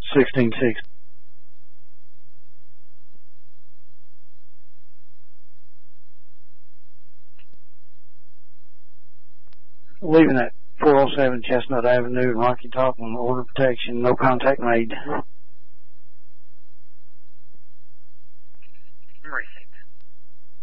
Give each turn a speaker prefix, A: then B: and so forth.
A: 1660. Leaving at 407 Chestnut Avenue in Rocky Top on order protection. No contact made.